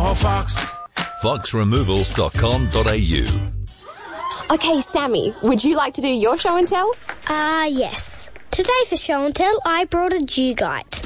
call Fox. foxremovals.com.au. Okay, Sammy, would you like to do your show and tell? Yes. Today for show and tell, I brought a dugite.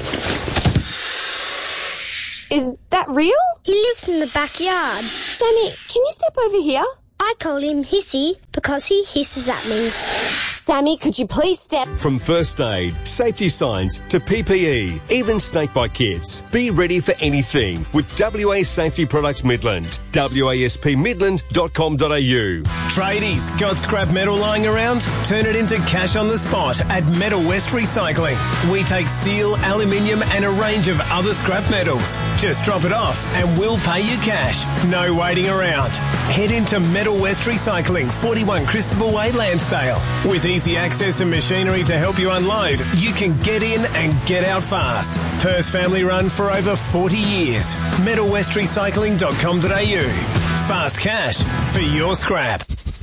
Is that real? He lives in the backyard. Sammy, can you step over here? I call him Hissy because he hisses at me. Sammy, could you please step... From first aid, safety signs to PPE, even snakebite kits. Be ready for anything with WA Safety Products Midland. waspmidland.com.au. Tradies, got scrap metal lying around? Turn it into cash on the spot at Metal West Recycling. We take steel, aluminium and a range of other scrap metals. Just drop it off and we'll pay you cash. No waiting around. Head into Metal West Recycling, 41 Christopher Way, Lansdale. With easy access and machinery to help you unload, you can get in and get out fast. Perth family run for over 40 years. metalwestrecycling.com.au. Fast cash for your scrap.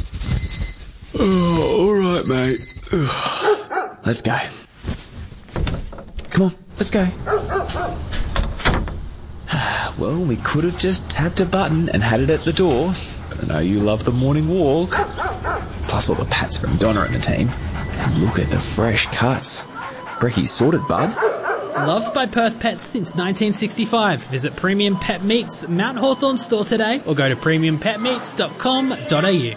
Oh, all right, mate. Let's go. Come on, let's go. Well, we could have just tapped a button and had it at the door. But I know you love the morning walk. Plus all the pats from Donna and the team. And look at the fresh cuts. Brecky's sorted, bud. Loved by Perth pets since 1965. Visit Premium Pet Meats, Mount Hawthorn store today or go to premiumpetmeats.com.au.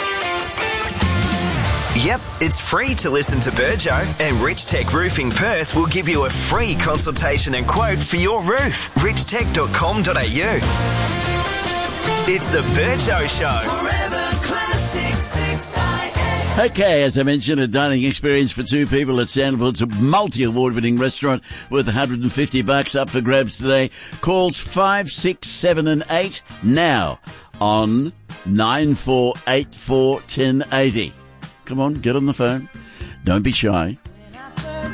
Yep, it's free to listen to Virgo, and Rich Tech Roofing Perth will give you a free consultation and quote for your roof. richtech.com.au. It's the Virgo Show. Forever Classic 6IX. Okay, as I mentioned, a dining experience for two people at Sandalwood's multi-award-winning restaurant worth $150 up for grabs today. Calls 5, 6, 7 and 8 now on 9484 1080. Come on, get on the phone. Don't be shy.